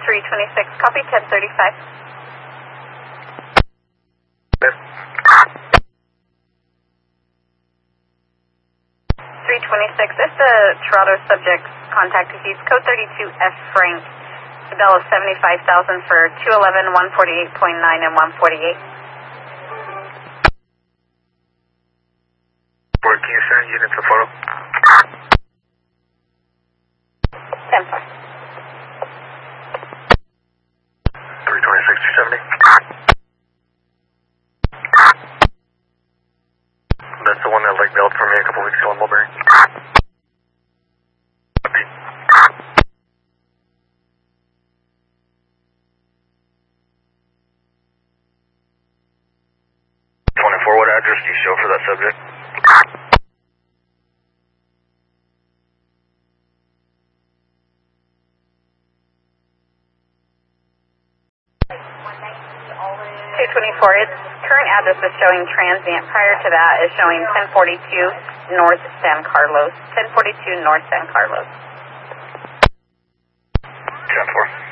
326, copy 1035. 326, if the Toronto subject contacted, he's code 32F Frank, a bill of $75,000 for 211, 148.9 and 148. Can you send units a photo? 10-4. 326, 270. That's the one that like bailed for me a couple weeks ago in Mulberry. Copy. 24, what address do you show for that subject? Its current address is showing transient. Prior to that is showing 1042 North San Carlos. 1042 North San Carlos. 10-4.